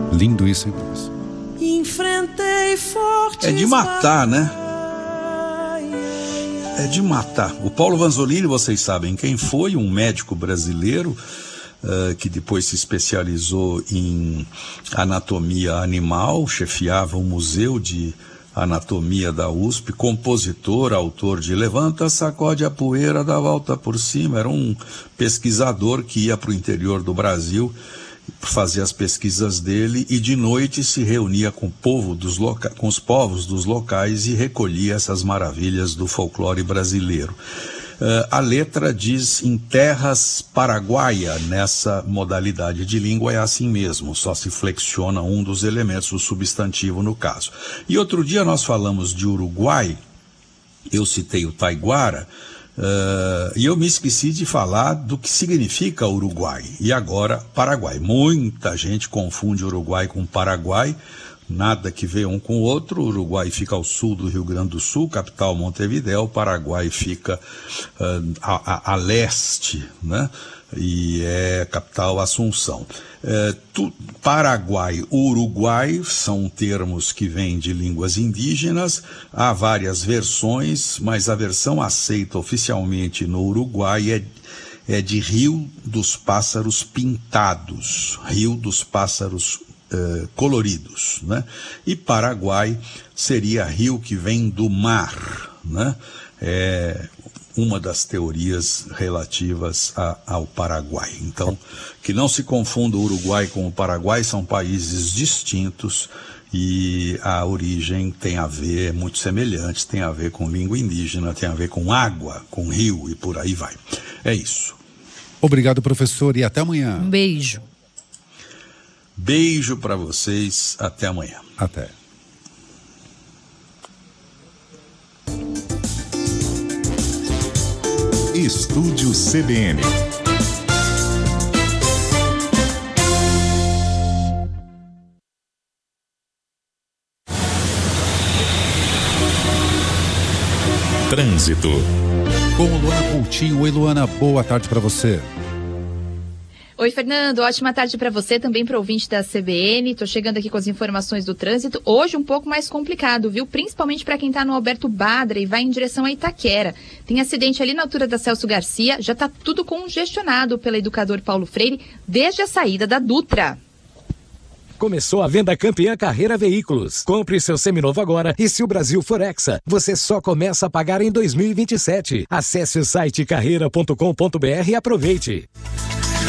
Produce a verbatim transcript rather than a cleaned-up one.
Lindo isso, hein, professor? Enfrentei fortes. É de matar, né? É de matar. O Paulo Vanzolini, vocês sabem quem foi, um médico brasileiro uh, que depois se especializou em anatomia animal, chefiava o Museu de Anatomia da U S P, compositor, autor de Levanta, Sacode a Poeira, Dá Volta por Cima. Era um pesquisador que ia para o interior do Brasil fazer as pesquisas dele e de noite se reunia com o povo dos loca... com os povos dos locais e recolhia essas maravilhas do folclore brasileiro. Uh, a letra diz em terras paraguaia, nessa modalidade de língua é assim mesmo, só se flexiona um dos elementos, o substantivo no caso. E outro dia nós falamos de Uruguai, eu citei o Taiguara, Uh, e eu me esqueci de falar do que significa Uruguai e agora Paraguai. Muita gente confunde Uruguai com Paraguai, nada que ver um com o outro. O Uruguai fica ao sul do Rio Grande do Sul, capital Montevidéu. O Paraguai fica uh, a, a, a leste, né? E é capital Assunção. É, tu, Paraguai, Uruguai são termos que vêm de línguas indígenas. Há várias versões, mas a versão aceita oficialmente no Uruguai é, é de Rio dos Pássaros Pintados, Rio dos Pássaros uh, Coloridos, né? E Paraguai seria rio que vem do mar, né? É uma das teorias relativas a, ao Paraguai. Então, que não se confunda o Uruguai com o Paraguai, são países distintos e a origem tem a ver, muito semelhante, tem a ver com língua indígena, tem a ver com água, com rio e por aí vai. É isso. Obrigado, professor, e até amanhã. Um beijo. Beijo para vocês, até amanhã. Até. Estúdio C B N. Trânsito. Com Luana Coutinho. Oi, Luana, boa tarde para você. Oi, Fernando, ótima tarde para você, também para o ouvinte da C B N. Tô chegando aqui com as informações do trânsito. Hoje um pouco mais complicado, viu? Principalmente para quem tá no Alberto Badra e vai em direção a Itaquera. Tem acidente ali na altura da Celso Garcia, já tá tudo congestionado pela Educador Paulo Freire desde a saída da Dutra. Começou a venda campeã Carreira Veículos. Compre seu seminovo agora e se o Brasil for Hexa, você só começa a pagar em dois mil e vinte e sete. Acesse o site carreira ponto com ponto br e aproveite.